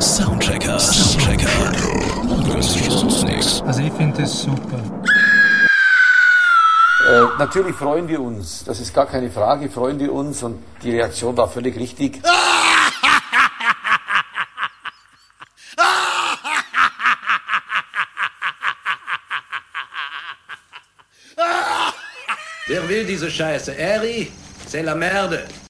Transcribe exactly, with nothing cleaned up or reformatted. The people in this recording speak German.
Soundchecker. Soundchecker. Das ist uns nichts. Also ich finde es super. Äh, natürlich freuen wir uns, das ist gar keine Frage, freuen wir uns und die Reaktion war völlig richtig. Wer will diese Scheiße? Eri, c'est la merde.